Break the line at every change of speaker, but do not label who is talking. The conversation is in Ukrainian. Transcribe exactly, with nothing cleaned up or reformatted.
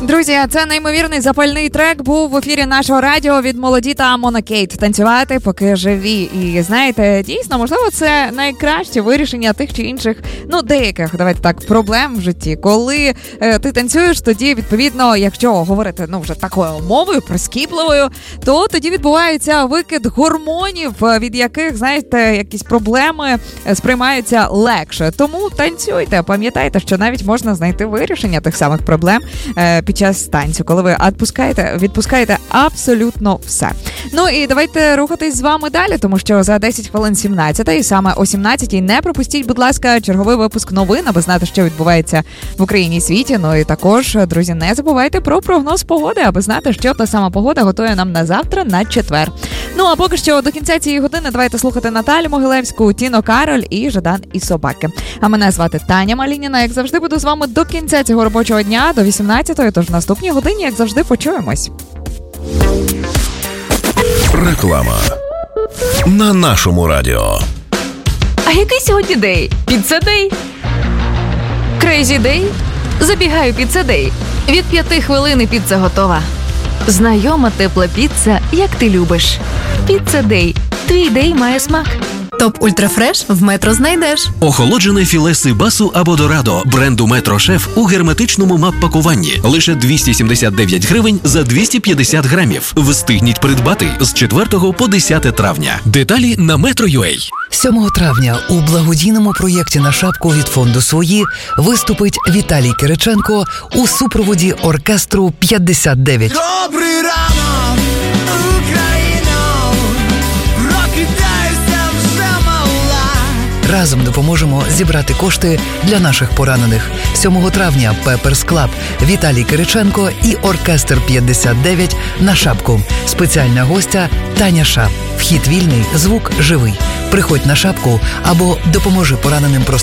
Друзі, це неймовірний запальний трек був в ефірі нашого радіо від Молоді та Монокейт. Танцювати, поки живі. І знаєте, дійсно, можливо, це найкраще вирішення тих чи інших, ну, деяких, давайте так, проблем в житті. Коли е, ти танцюєш, тоді, відповідно, якщо говорити, ну, вже такою мовою, прискіпливою, то тоді відбувається викид гормонів, від яких, знаєте, якісь проблеми сприймаються легше. Тому танцюйте, пам'ятайте, що навіть можна знайти вирішення тих самих проблем е, під час танцю, коли ви відпускаєте, відпускаєте абсолютно все. Ну і давайте рухатись з вами далі, тому що за десять хвилин сімнадцята і саме о сімнадцятій не пропустіть, будь ласка, черговий випуск новин, аби знати, що відбувається в Україні і світі. Ну і також, друзі, не забувайте про прогноз погоди, аби знати, що та сама погода готує нам на завтра, на четвер. Ну а поки що до кінця цієї години давайте слухати Наталю Могилевську, Тіно Кароль і Жадан і собаки. А мене звати Таня Малініна. Як завжди, буду з вами до кінця цього робочого дня, до вісімнадцятої, тож в наступній годині, як завжди, почуємось.
Реклама на нашому радіо.
А який сьогодні день? Піца Дей? Крейзі Дей? Забігаю Піца Дей. Від п'яти хвилин і піца готова. Знайома тепла піца, як ти любиш. Піца Дей. Твій дей має смак.
Топ Ультрафреш в Метро знайдеш.
Охолоджене філе сибасу або дорадо бренду Метро Шеф у герметичному мап-пакуванні. Лише двісті сімдесят дев'ять гривень за двісті п'ятдесят грамів. Встигніть придбати з четвертого по десяте травня. Деталі на Metro.ua.
сьомого травня у благодійному проєкті на шапку від фонду «Свої» виступить Віталій Кириченко у супроводі оркестру п'ятдесят дев'ять.
Добрий ранок, Україно, прокидайся вже мала.
Разом допоможемо зібрати кошти для наших поранених. сьомого травня Пеперс Клаб, Віталій Кириченко і оркестр п'ятдесят дев'ять на шапку. Спеціальна гостя Таня Ша. Вхід вільний, звук живий. Приходь на шапку або допоможи пораненим просто.